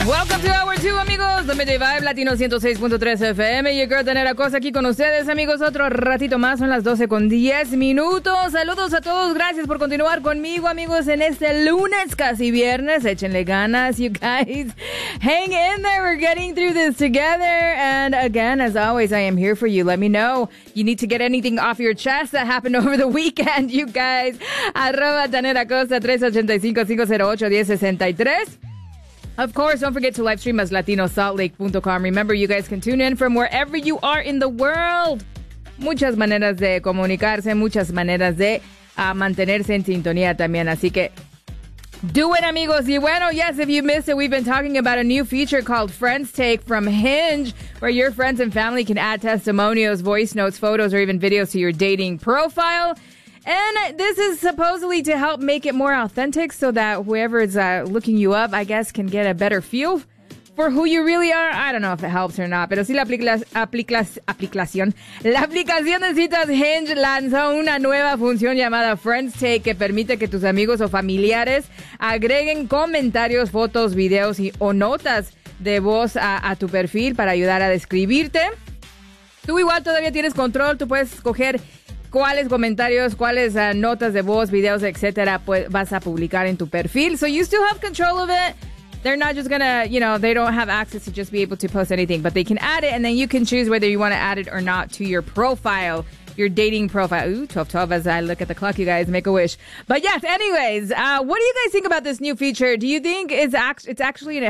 Welcome to Hour 2, amigos. The Midday Vibe, Latino 106.3 FM. Your girl Tanera Cosa aquí con ustedes, amigos. Otro ratito más, son las 12:10. Saludos a todos. Gracias por continuar conmigo, amigos, en este lunes, casi viernes. Échenle ganas, you guys. Hang in there. We're getting through this together. And again, as always, I am here for you. Let me know. You need to get anything off your chest that happened over the weekend, you guys. @ Tanera Cosa, 385-508-1063. Of course, don't forget to live stream us latinosaltlake.com. Remember, you guys can tune in from wherever you are in the world. Muchas maneras de comunicarse, muchas maneras de mantenerse en sintonía también. Así que do it, amigos. Y bueno, yes, if you missed it, we've been talking about a new feature called Friends Take from Hinge, where your friends and family can add testimonials, voice notes, photos, or even videos to your dating profile. And this is supposedly to help make it more authentic so that whoever is looking you up, I guess, can get a better feel for who you really are. I don't know if it helps or not, pero sí la aplicación de citas Hinge lanzó una nueva función llamada Friends Take que permite que tus amigos o familiares agreguen comentarios, fotos, videos o notas de voz a tu perfil para ayudar a describirte. Tú igual todavía tienes control, tú puedes escoger cuáles comentarios, cuáles notas de voz, videos, etcétera, pues vas a publicar en tu perfil. So you still have control of it. They're not just gonna, they don't have access to just be able to post anything, but they can add it, and then you can choose whether you want to add it or not to your profile, your dating profile. Ooh, 12:12 as I look at the clock, you guys, make a wish. But yes, anyways, what do you guys think about this new feature? Do you think it's actually going to